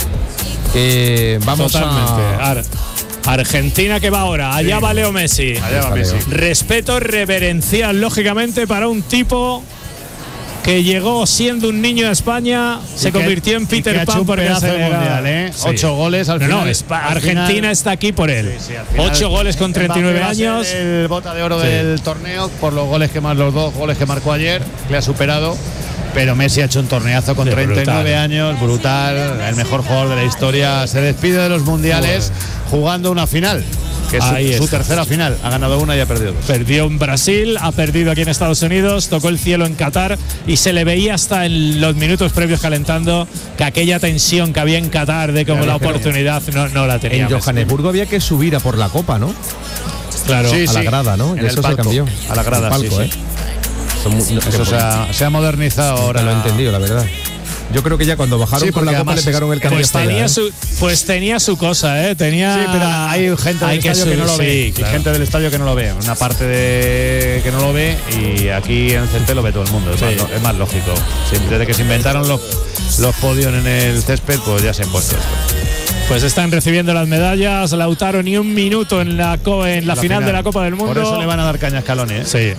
Speaker 16: Vamos
Speaker 2: totalmente. Argentina que va ahora, allá va Leo Messi. Respeto reverencial, lógicamente, para un tipo que llegó siendo un niño a España, se convirtió en Peter Pan porque hace
Speaker 7: mundial, 8 goles al final.
Speaker 2: Argentina está aquí por él. 8 goles con 39 años.
Speaker 7: El bota de oro del torneo por los 2 goles que marcó ayer, le ha superado. Pero Messi ha hecho un torneazo con 39 años, brutal, el mejor jugador de la historia. Se despide de los mundiales jugando una final, que es su tercera final. Ha ganado una y ha perdido 2.
Speaker 2: Perdió en Brasil, ha perdido aquí en Estados Unidos, tocó el cielo en Qatar y se le veía hasta en los minutos previos calentando que aquella tensión que había en Qatar de como la oportunidad no la tenía.
Speaker 16: En Johannesburgo había que subir a por la copa, ¿no?
Speaker 2: Claro,
Speaker 16: a la grada, ¿no? Y eso se cambió.
Speaker 7: A la grada,
Speaker 16: palco,
Speaker 7: sí. Eso se ha modernizado ahora.
Speaker 16: Lo he entendido, la verdad. Yo creo que ya cuando bajaron con la copa le pegaron el cambio.
Speaker 2: Tenía su cosa, tenía.
Speaker 7: Sí, pero hay gente del estadio que no lo ve. Hay gente del estadio que no lo ve. Una parte que no lo ve y aquí en el CT lo ve todo el mundo. Es más lógico. Desde que se inventaron los podios en el césped, pues ya se han puesto esto.
Speaker 2: Pues están recibiendo las medallas. Lautaro ni un minuto en la final de la Copa del Mundo.
Speaker 7: Por eso le van a dar caña a Scaloni,
Speaker 2: Sí.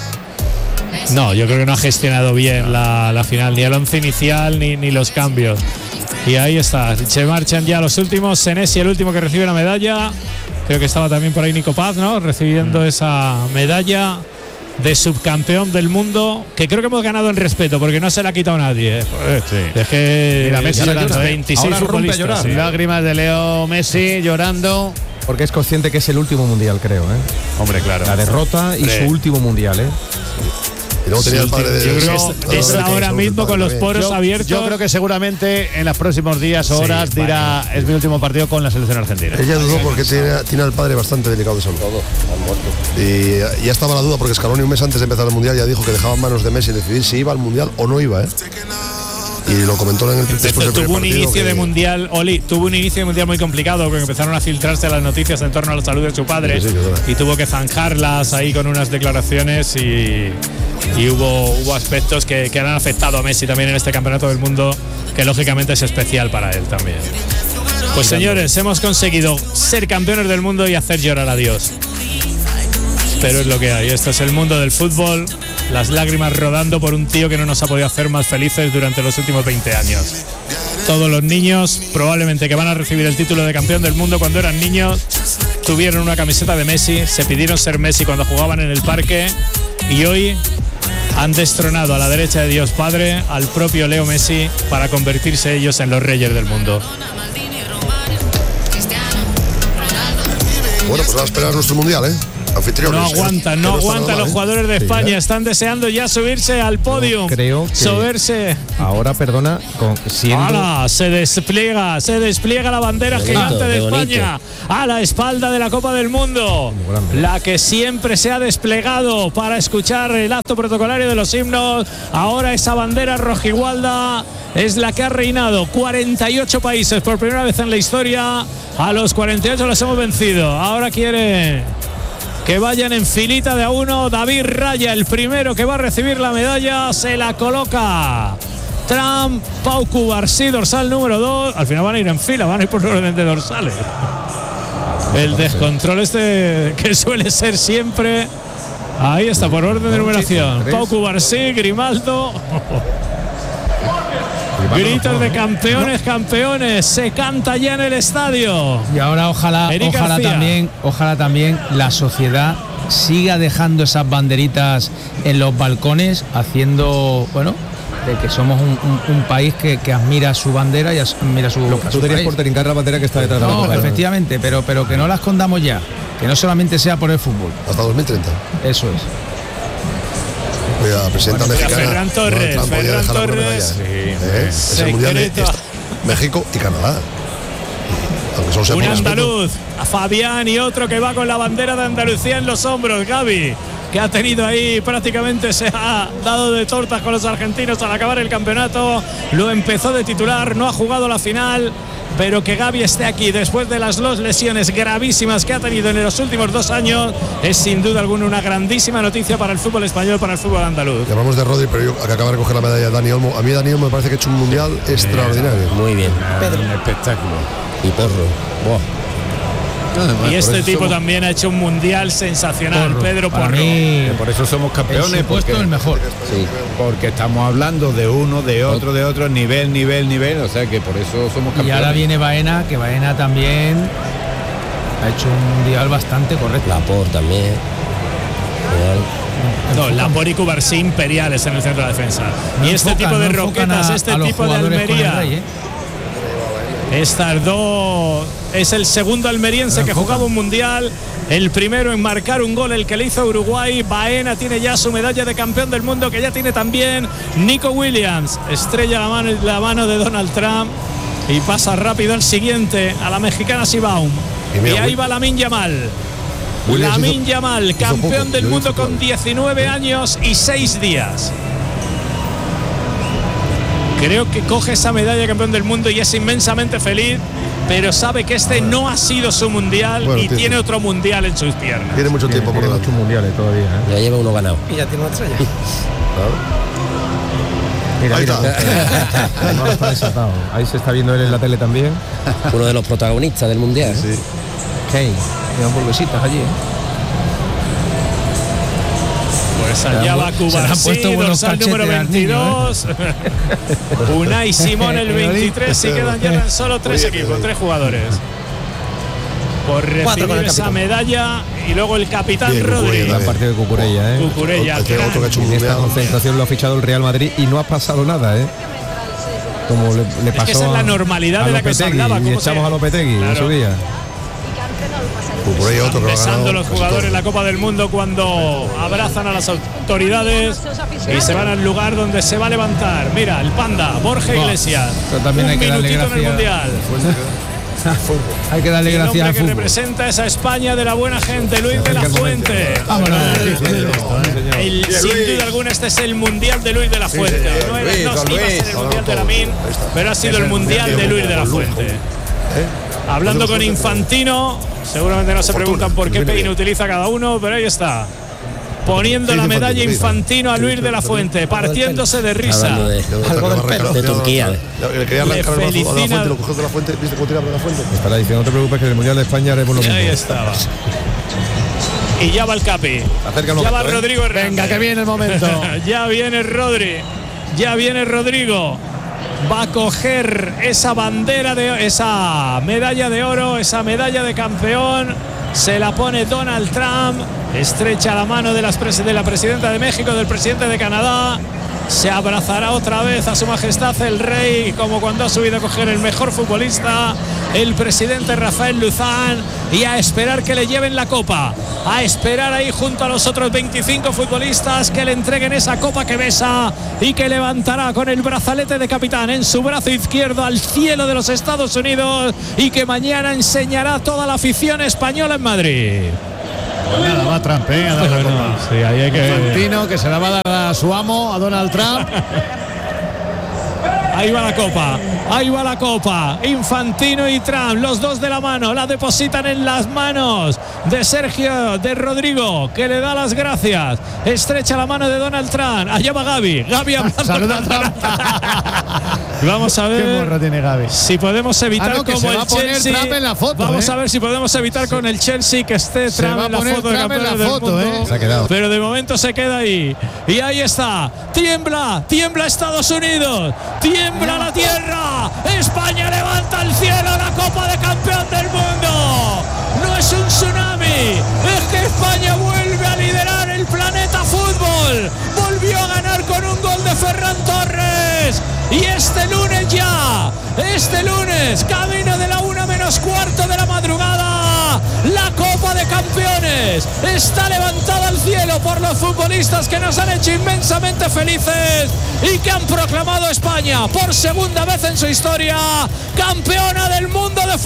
Speaker 2: No, yo creo que no ha gestionado bien la final, ni el once inicial ni los cambios. Y ahí está, se marchan ya los últimos. Senesi, el último que recibe la medalla. Creo que estaba también por ahí Nico Paz, ¿no? Recibiendo esa medalla de subcampeón del mundo, que creo que hemos ganado en respeto, porque no se la ha quitado nadie. Es que
Speaker 7: mira, Messi llorando,
Speaker 2: 26 futbolistas.
Speaker 7: Lágrimas de Leo Messi llorando.
Speaker 16: Porque es consciente que es el último mundial, creo,
Speaker 7: Hombre, claro.
Speaker 16: La derrota y su último mundial,
Speaker 4: Y luego tenía el padre de.
Speaker 2: Yo creo que es ahora mismo con los poros abiertos.
Speaker 7: Yo creo que seguramente en los próximos días o horas dirá: es mi último partido con la selección argentina.
Speaker 4: Ella dudó porque tiene al padre bastante delicado de salud. Y ya estaba la duda porque Scaloni un mes antes de empezar el mundial ya dijo que dejaba en manos de Messi decidir si iba al mundial o no iba, Y lo comentó en el después
Speaker 2: tuvo un inicio de mundial, tuvo un inicio de mundial muy complicado porque empezaron a filtrarse las noticias en torno a la salud de su padre y tuvo que zanjarlas ahí con unas declaraciones y hubo aspectos que han afectado a Messi también en este campeonato del mundo, que lógicamente es especial para él también. Pues señores, hemos conseguido ser campeones del mundo y hacer llorar a Dios. Pero es lo que hay, esto es el mundo del fútbol, las lágrimas rodando por un tío que no nos ha podido hacer más felices durante los últimos 20 años. Todos los niños, probablemente que van a recibir el título de campeón del mundo cuando eran niños, tuvieron una camiseta de Messi, se pidieron ser Messi cuando jugaban en el parque y hoy han destronado a la derecha de Dios Padre al propio Leo Messi para convertirse ellos en los reyes del mundo.
Speaker 4: Bueno, pues va a esperar nuestro mundial, anfitriones.
Speaker 2: No aguantan los jugadores de España. Están deseando ya subirse al podio.
Speaker 16: Creo que
Speaker 2: subirse.
Speaker 16: Ahora, perdona,
Speaker 2: Se despliega la bandera gigante de España a la espalda de la Copa del Mundo. La que siempre se ha desplegado para escuchar el acto protocolario de los himnos. Ahora esa bandera rojigualda es la que ha reinado. 48 países por primera vez en la historia. A los 48 los hemos vencido. Ahora quiere que vayan en filita de a uno. David Raya, el primero que va a recibir la medalla, se la coloca Trump. Pau Cubarsí, dorsal número 2. Al final van a ir en fila, van a ir por orden de dorsales. El descontrol que suele ser siempre. Ahí está, por orden de numeración. Pau Cubarsí, Grimaldo. Gritos de campeones, se canta ya en el estadio.
Speaker 3: Y ahora ojalá también la sociedad siga dejando esas banderitas en los balcones, haciendo, de que somos un país que admira su bandera y admira su.
Speaker 16: Lo que tú tenías por trincar la bandera que está detrás de la
Speaker 3: bandera. No, efectivamente, pero que no la escondamos ya, que no solamente sea por el fútbol.
Speaker 4: Hasta 2030.
Speaker 3: Eso es.
Speaker 4: La presidenta mexicana
Speaker 2: Ferran Torres,
Speaker 4: es el mundial de México y Canadá.
Speaker 2: Un andaluz, a Fabián, y otro que va con la bandera de Andalucía en los hombros, Gavi, que ha tenido ahí, prácticamente se ha dado de tortas con los argentinos al acabar el campeonato. Lo empezó de titular, no ha jugado la final, pero que Gavi esté aquí después de las 2 lesiones gravísimas que ha tenido en los últimos 2 años es sin duda alguna una grandísima noticia para el fútbol español, para el fútbol andaluz.
Speaker 4: Hablamos de Rodri, pero yo acabo de recoger la medalla de Dani Olmo. A mí Dani Olmo me parece que ha hecho un mundial extraordinario.
Speaker 11: Muy bien.
Speaker 6: Un espectáculo.
Speaker 11: Y Porro. Buah.
Speaker 2: Y este tipo también ha hecho un mundial sensacional, Pedro Porro.
Speaker 6: Por eso somos campeones,
Speaker 3: porque
Speaker 6: el mejor.
Speaker 11: Sí.
Speaker 6: Porque estamos hablando de uno, de otro, nivel, o sea que por eso somos campeones.
Speaker 3: Y ahora viene Baena, que Baena también ha hecho un mundial bastante correcto.
Speaker 11: Laporte también.
Speaker 2: Laporte y Cubarsí imperiales en el centro de defensa. Y este tipo de roquetas, este tipo de Almería. Estas dos, es el segundo almeriense que jugaba un mundial, el primero en marcar un gol, el que le hizo a Uruguay. Baena tiene ya su medalla de campeón del mundo, que ya tiene también Nico Williams. Estrella la mano de Donald Trump y pasa rápido al siguiente, a la mexicana Sibaum. Y ahí va Lamine Yamal. Lamine Yamal, campeón del mundo con 19 años y 6 días. Creo que coge esa medalla de campeón del mundo y es inmensamente feliz, pero sabe que este no ha sido su mundial y tiene otro mundial en sus piernas.
Speaker 4: Tiene mucho tiempo por delante.
Speaker 16: Muchos mundiales todavía.
Speaker 11: Ya lleva uno ganado.
Speaker 17: Y ya tiene una estrella.
Speaker 16: Mira. No está desatado. Ahí se está viendo él en la tele también.
Speaker 11: Uno de los protagonistas del mundial.
Speaker 16: Sí. Hey, llevan hamburguesitas allí.
Speaker 2: Pues allá va Cubarsí, dorsal número 22. Unai Simón el 23 y quedan ya tan solo 3 equipos, 3 jugadores. Por recibir esa medalla y luego el capitán Rodri.
Speaker 16: El partido de Cucurella,
Speaker 2: Cucurella.
Speaker 16: En esta concentración lo ha fichado el Real Madrid y no ha pasado nada, Como le pasó.
Speaker 2: Es que esa es la normalidad de la que se hablaba.
Speaker 16: Y echamos a Lopetegui en su día.
Speaker 2: Besando los jugadores la Copa del Mundo cuando abrazan a las autoridades y se van al lugar donde se va a levantar. Mira, el panda, Borja Iglesias.
Speaker 3: También hay que darle gracias
Speaker 2: en el mundial.
Speaker 3: Hay que darle gracias al
Speaker 2: fútbol. Que representa esa España de la buena gente, Luis de la Fuente. Sin duda alguna este es el mundial de Luis de la Fuente. No iba a ser el mundial de Lamine, pero ha sido el mundial de Luis de la Fuente. Hablando con Infantino, seguramente no se preguntan por qué peine utiliza cada uno, pero ahí está. Poniendo la medalla Infantino a Luis de la Fuente, partiéndose de risa.
Speaker 11: De Turquía.
Speaker 2: Le felicita.
Speaker 16: Estará diciendo, no te preocupes que en el Mundial de España haremos lo mismo.
Speaker 2: Ahí estaba. Y ya va el Capi. Ya va Rodrigo Hernández.
Speaker 7: Venga, que viene el momento.
Speaker 2: Ya viene Rodri. Ya viene Rodrigo. Va a coger esa bandera, esa medalla de oro, esa medalla de campeón. Se la pone Donald Trump. Estrecha la mano de la presidenta de México, del presidente de Canadá. se abrazará otra vez a su majestad el rey, como cuando ha subido a coger el mejor futbolista, el presidente Rafael Luzán, y a esperar que le lleven la copa, a esperar ahí junto a los otros 25 futbolistas que le entreguen esa copa que besa y que levantará con el brazalete de capitán en su brazo izquierdo al cielo de los Estados Unidos, y que mañana enseñará a toda la afición española en Madrid.
Speaker 7: Pues nada, va Trump, a dar la copa.
Speaker 2: Sí, ahí hay que...
Speaker 7: Infantino, que se la va a dar a su amo, a Donald Trump.
Speaker 2: Ahí va la copa, ahí va la copa. Infantino y Trump, los dos de la mano, la depositan en las manos de Sergio, de Rodrigo, que le da las gracias. Estrecha la mano de Donald Trump. Allá va Gaby. Gaby
Speaker 7: saluda a Trump.
Speaker 2: Vamos a ver.
Speaker 7: Qué morro tiene Gaby.
Speaker 2: Si podemos evitar como el Chelsea.
Speaker 7: Trump en la foto,
Speaker 2: vamos a ver si podemos evitar con el Chelsea que esté Trump en la foto de campeones del mundo.
Speaker 16: Se ha quedado.
Speaker 2: Pero de momento se queda ahí. Y ahí está. Tiembla, tiembla Estados Unidos. Tiembla la tierra. España levanta al cielo la Copa de Campeón del Mundo. No es un tsunami, es que España vuelve a liderar el planeta fútbol. Volvió a ganar con un gol de Ferran Torres. Y este lunes, camino de la 1:45 de la madrugada, la Copa de Campeones está levantada al cielo por los futbolistas que nos han hecho inmensamente felices y que han proclamado a España por segunda vez en su historia campeona del mundo de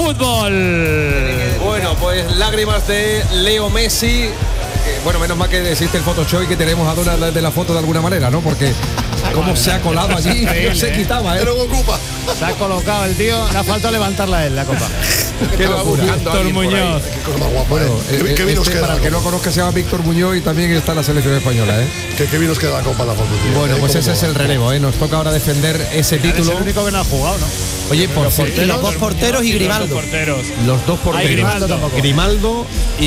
Speaker 2: fútbol.
Speaker 5: Bueno, pues lágrimas de Leo Messi. Bueno, menos mal que existe el Photoshop y que tenemos a Donald de la foto de alguna manera, ¿no? Porque cómo se ha colado allí, no se quitaba,
Speaker 4: Pero ocupa.
Speaker 7: Se ha colocado el tío, le ha faltado levantarla a él, la copa.
Speaker 5: Qué locura.
Speaker 2: Víctor Muñoz.
Speaker 4: Qué cosa más guapa.
Speaker 5: Bueno,
Speaker 4: ¿Qué vinos queda?
Speaker 5: para el que no conozca, se llama Víctor Muñoz y también está en la selección española, ¿eh?
Speaker 4: ¿Qué vinos queda la copa en la foto, tío?
Speaker 5: Bueno, pues ese es el relevo, ¿eh? Nos toca ahora defender ese título.
Speaker 7: Es el único que no ha jugado, ¿no?
Speaker 5: Oye, por cierto,
Speaker 17: Los dos porteros y Grimaldo.
Speaker 5: los dos porteros. Grimaldo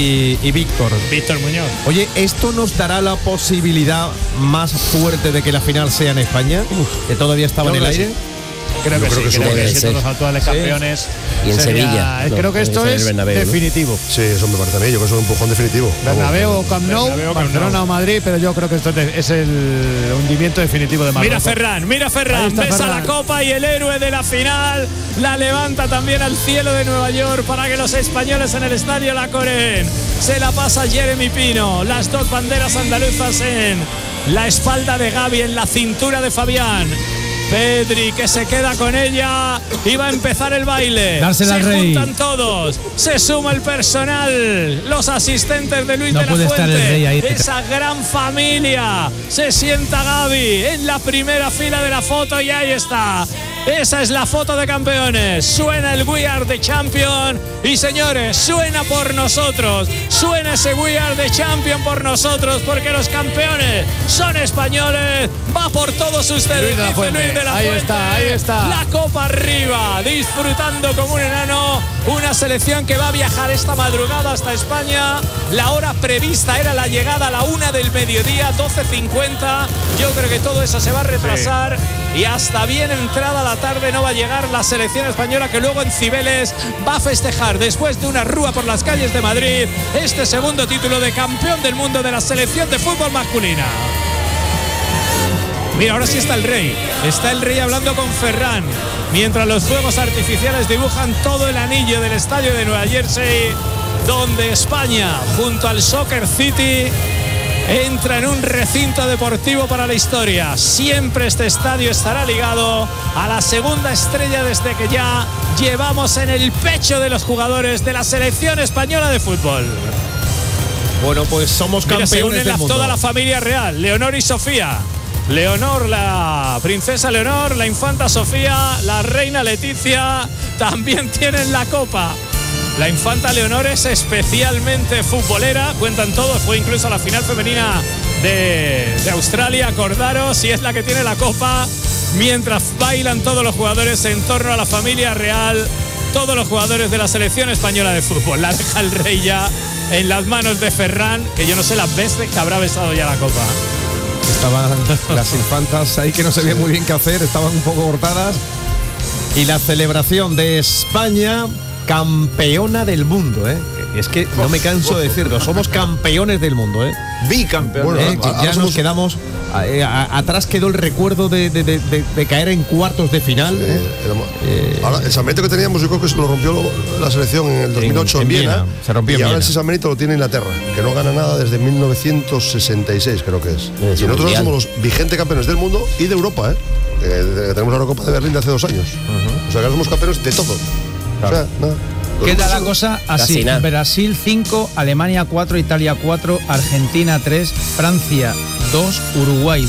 Speaker 5: y Víctor.
Speaker 2: Víctor Muñoz.
Speaker 5: Oye, ¿esto nos dará la posibilidad más fuerte de que la final sea en España? Que todavía estaba en el aire.
Speaker 7: Creo que sí, creo que siendo los actuales campeones.
Speaker 11: Y en Sevilla.
Speaker 7: Creo que esto es definitivo.
Speaker 4: Sí, eso me parece a mí. Yo creo que es un empujón definitivo.
Speaker 7: Bernabéu o Camp Nou, Barcelona o Madrid, pero yo creo que esto es el hundimiento definitivo de Marruecos.
Speaker 2: Mira Ferran, besa la copa y el héroe de la final la levanta también al cielo de Nueva York para que los españoles en el estadio la coreen. Se la pasa Jeremy Pino, las dos banderas andaluzas en la espalda de Gaby, en la cintura de Fabián. Pedri, que se queda con ella y va a empezar el baile.
Speaker 3: Dársela al rey.
Speaker 2: Se juntan todos, se suma el personal, los asistentes de Luis
Speaker 3: No
Speaker 2: de la
Speaker 3: puede estar el rey ahí.
Speaker 2: Fuente, esa gran familia. Se sienta Gaby en la primera fila de la foto y ahí está. Esa es la foto de campeones. Suena el We Are the Champion. Y señores, suena por nosotros. Suena ese We Are the Champion por nosotros, porque los campeones son españoles. Va por todos ustedes, dice Luis de la Fuente.
Speaker 7: Ahí está.
Speaker 2: La copa arriba, disfrutando como un enano. Una selección que va a viajar esta madrugada hasta España. La hora prevista era la llegada a la 1 del mediodía, 12:50. Yo creo que todo eso se va a retrasar. Sí. Y hasta bien entrada la tarde no va a llegar la selección española, que luego en Cibeles va a festejar, después de una rúa por las calles de Madrid, este segundo título de campeón del mundo de la selección de fútbol masculina. Mira, ahora sí está el rey. Está el rey hablando con Ferran, mientras los fuegos artificiales dibujan todo el anillo del estadio de Nueva Jersey, donde España, junto al Soccer City, entra en un recinto deportivo para la historia. Siempre este estadio estará ligado a la segunda estrella desde que ya llevamos en el pecho de los jugadores de la selección española de fútbol.
Speaker 5: Bueno, pues somos campeones
Speaker 2: se unen
Speaker 5: del mundo.
Speaker 2: Toda la familia real, Leonor y Sofía. Leonor, la princesa Leonor, la infanta Sofía, la reina Leticia, también tienen la copa. La infanta Leonor es especialmente futbolera, cuentan todos, fue incluso a la final femenina de Australia, acordaros, y es la que tiene la copa, mientras bailan todos los jugadores en torno a la familia real, todos los jugadores de la selección española de fútbol. La deja el rey ya en las manos de Ferran, que yo no sé las veces que habrá besado ya la copa.
Speaker 5: Estaban las infantas ahí que no sabían muy bien qué hacer, estaban un poco cortadas. Y la celebración de España campeona del mundo,
Speaker 16: Es que no me canso de decirlo, somos campeones del mundo,
Speaker 6: Bicampeones.
Speaker 16: Ya nos quedamos. Atrás quedó el recuerdo de caer en cuartos de final.
Speaker 4: Ahora, el San Benito que teníamos, yo creo que se lo rompió la selección en el 2008 en Viena.
Speaker 16: Se rompió
Speaker 4: y ahora
Speaker 16: Viena.
Speaker 4: ese San Benito lo tiene Inglaterra, que no gana nada desde 1966, creo que es. Y nosotros ahora somos los vigentes campeones del mundo y de Europa, tenemos la Eurocopa de Berlín de hace 2 años. O sea, que ahora somos campeones de todo. O sea, nada.
Speaker 3: Queda la cosa así: Brasil 5, Alemania 4, Italia 4, Argentina 3, Francia 2, Uruguay